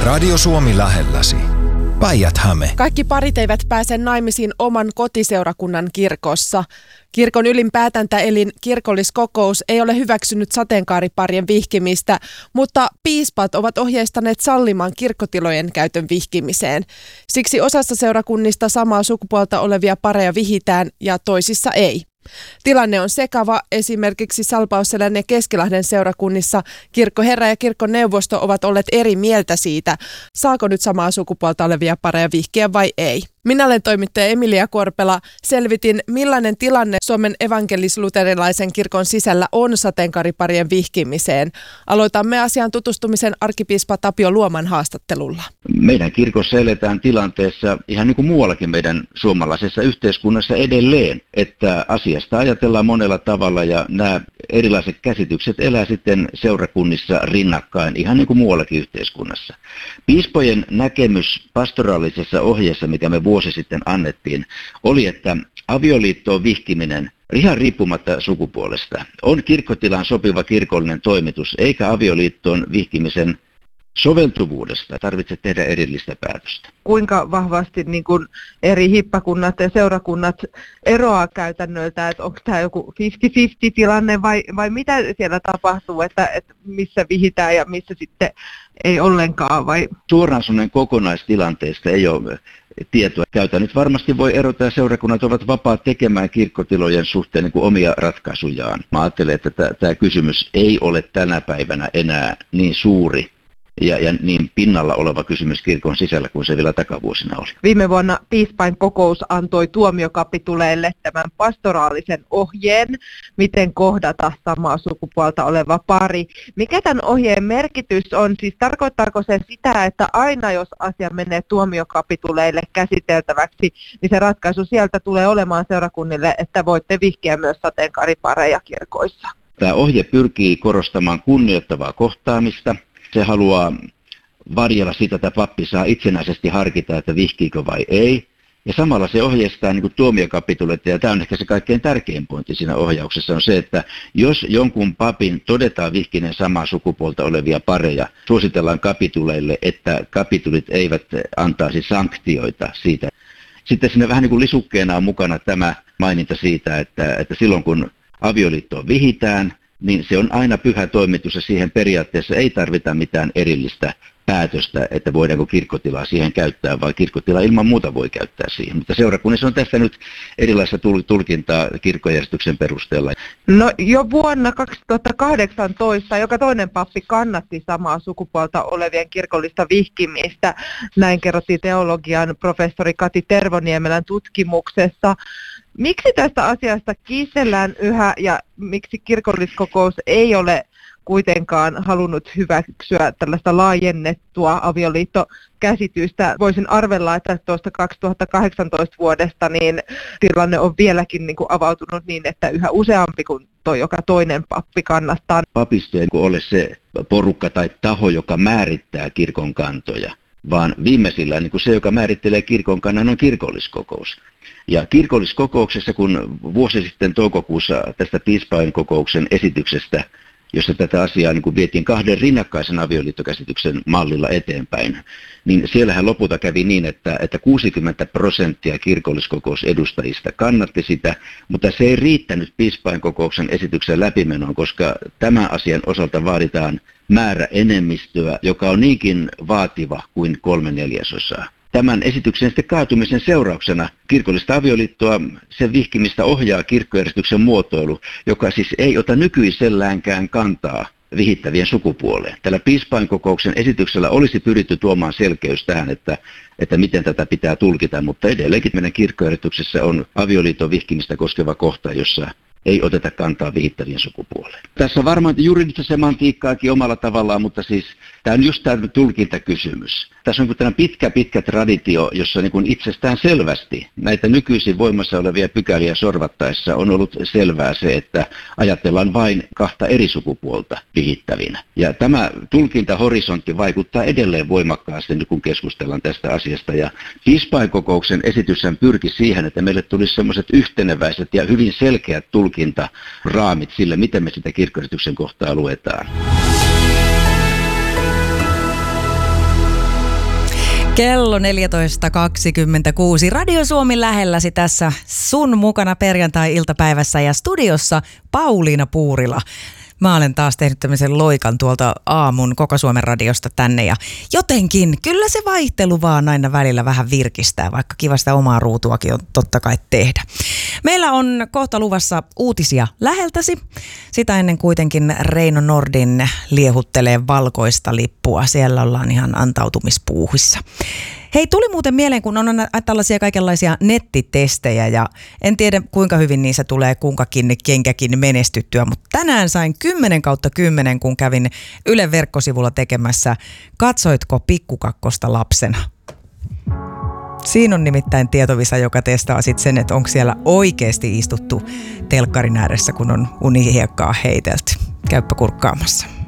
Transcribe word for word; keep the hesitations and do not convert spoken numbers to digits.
Radio Suomi lähelläsi. Päijät-Häme. Kaikki parit eivät pääse naimisiin oman kotiseurakunnan kirkossa. Kirkon ylin päätäntäelin kirkolliskokous ei ole hyväksynyt sateenkaariparien vihkimistä, mutta piispat ovat ohjeistaneet sallimaan kirkkotilojen käytön vihkimiseen. Siksi osassa seurakunnista samaa sukupuolta olevia pareja vihitään ja toisissa ei. Tilanne on sekava. Esimerkiksi Salpausselän ja Keskilahden seurakunnissa kirkkoherra ja kirkkoneuvosto ovat olleet eri mieltä siitä, saako nyt samaa sukupuolta olevia pareja vihkiä vai ei. Minä olen toimittaja Emilia Korpela. Selvitin, millainen tilanne Suomen evankelis-luterilaisen kirkon sisällä on sateenkaariparien vihkimiseen. Aloitamme asian tutustumisen arkkipiispa Tapio Luoman haastattelulla. Meidän kirkossa eletään tilanteessa ihan niin kuin muuallakin meidän suomalaisessa yhteiskunnassa edelleen, että asiasta ajatellaan monella tavalla ja nämä erilaiset käsitykset elää sitten seurakunnissa rinnakkain ihan niin kuin muuallakin yhteiskunnassa. Piispojen näkemys pastoraalisessa ohjeessa, mikä me vuosi sitten annettiin, oli, että avioliittoon vihkiminen ihan riippumatta sukupuolesta on kirkkotilaan sopiva kirkollinen toimitus, eikä avioliittoon vihkimisen soveltuvuudesta tarvitse tehdä erillistä päätöstä. Kuinka vahvasti niin kuin eri hippakunnat ja seurakunnat eroaa käytännöltä, että onko tämä joku viisikymmentä viisikymmentä tilanne vai, vai mitä siellä tapahtuu, että, että missä vihitään ja missä sitten ei ollenkaan? Vai? Suoraan sellainen kokonaistilanteesta ei ole tietoa. Käytä nyt varmasti voi erota ja seurakunnat ovat vapaat tekemään kirkkotilojen suhteen niin kuin omia ratkaisujaan. Mä ajattelen, että tämä kysymys ei ole tänä päivänä enää niin suuri Ja, ja niin pinnalla oleva kysymys kirkon sisällä kuin se vielä takavuosina oli. Viime vuonna piispain kokous antoi tuomiokapituleille tämän pastoraalisen ohjeen, miten kohdata samaa sukupuolta oleva pari. Mikä tämän ohjeen merkitys on? Siis tarkoittaako se sitä, että aina jos asia menee tuomiokapituleille käsiteltäväksi, niin se ratkaisu sieltä tulee olemaan seurakunnille, että voitte vihkiä myös sateenkaaripareja kirkoissa? Tämä ohje pyrkii korostamaan kunnioittavaa kohtaamista. Se haluaa varjella sitä, että pappi saa itsenäisesti harkita, että vihkiikö vai ei. Ja samalla se ohjeistaa niin kuin tuomiokapituleita, ja tämä on ehkä se kaikkein tärkein pointti siinä ohjauksessa, on se, että jos jonkun papin todetaan vihkineen samaa sukupuolta olevia pareja, suositellaan kapituleille, että kapitulit eivät antaisi sanktioita siitä. Sitten siinä vähän niin kuin lisukkeena on mukana tämä maininta siitä, että, että silloin kun avioliittoon vihitään, niin se on aina pyhä toimitus ja siihen periaatteessa ei tarvita mitään erillistä päätöstä, että voidaanko kirkkotilaa siihen käyttää, vai kirkkotila ilman muuta voi käyttää siihen. Mutta seurakunnissa on tässä nyt erilaista tulkintaa kirkkojärjestyksen perusteella. No jo vuonna kaksituhattakahdeksantoista joka toinen pappi kannatti samaa sukupuolta olevien kirkollista vihkimistä. Näin kerrottiin teologian professori Kati Tervoniemelän tutkimuksessa. Miksi tästä asiasta kiistellään yhä ja miksi kirkolliskokous ei ole kuitenkaan halunnut hyväksyä tällaista laajennettua avioliittokäsitystä? Voisin arvella, että tuosta kaksituhattakahdeksantoista vuodesta niin tilanne on vieläkin niin kuin avautunut niin, että yhä useampi kuin tuo joka toinen pappi kannattaa. Papisto ei ole se porukka tai taho, joka määrittää kirkon kantoja, vaan viimeisillä niin kuin se, joka määrittelee kirkon kannan, on kirkolliskokous. Ja kirkolliskokouksessa, kun vuosi sitten toukokuussa tästä piispain kokouksen esityksestä, jossa tätä asiaa niin kuin vietiin kahden rinnakkaisen avioliittokäsityksen mallilla eteenpäin, niin siellähän lopulta kävi niin, että, että kuusikymmentä prosenttia kirkolliskokousedustajista kannatti sitä, mutta se ei riittänyt piispain kokouksen esityksen läpimenoon, koska tämän asian osalta vaaditaan määrä enemmistöä, joka on niinkin vaativa kuin kolme neljäsosaa. Tämän esityksen sitten kaatumisen seurauksena kirkollista avioliittoa, sen vihkimistä ohjaa kirkkojärjestyksen muotoilu, joka siis ei ota nykyiselläänkään kantaa vihittävien sukupuoleen. Tällä piispainkokouksen esityksellä olisi pyritty tuomaan selkeys tähän, että, että miten tätä pitää tulkita, mutta edelleenkin meidän kirkkojärjestyksessä on avioliiton vihkimistä koskeva kohta, jossa ei oteta kantaa vihittävien sukupuoleen. Tässä on varmaan juridista semantiikkaakin omalla tavallaan, mutta siis tämä on just tämä tulkintakysymys. Tässä on tämmöinen pitkä, pitkä traditio, jossa niin kuin itsestään selvästi näitä nykyisin voimassa olevia pykäliä sorvattaessa on ollut selvää se, että ajatellaan vain kahta eri sukupuolta vihittävinä. Ja tämä tulkintahorisontti vaikuttaa edelleen voimakkaasti, kun keskustellaan tästä asiasta. Ja piispainkokouksen esityshän pyrki siihen, että meille tulisi sellaiset yhteneväiset ja hyvin selkeät tulkintaraamit sille, miten me sitä kirkkojärjestyksen kohtaa luetaan. Kello neljätoista kaksikymmentäkuusi. Radio Suomi lähelläsi tässä sun mukana perjantai-iltapäivässä ja studiossa Pauliina Puurila. Mä olen taas tehnyt tämmöisen loikan tuolta aamun Koko Suomen radiosta tänne ja jotenkin kyllä se vaihtelu vaan aina välillä vähän virkistää, vaikka kiva sitä omaa ruutuakin on totta kai tehdä. Meillä on kohta luvassa uutisia läheltäsi. Sitä ennen kuitenkin Reino Nordin liehuttelee valkoista lippua. Siellä ollaan ihan antautumispuuhissa. Hei, tuli muuten mieleen, kun on tällaisia kaikenlaisia nettitestejä ja en tiedä kuinka hyvin niissä tulee kunkakin kenkäkin menestyttyä, mutta tänään sain kymmenen kautta kymmenen, kun kävin Ylen verkkosivulla tekemässä Katsoitko Pikkukakkosta lapsena? Siinä on nimittäin tietovisa, joka testaa sitten sen, että onko siellä oikeasti istuttu telkkarin ääressä, kun on unihiekkaa heitelty. Käyppä kurkkaamassa.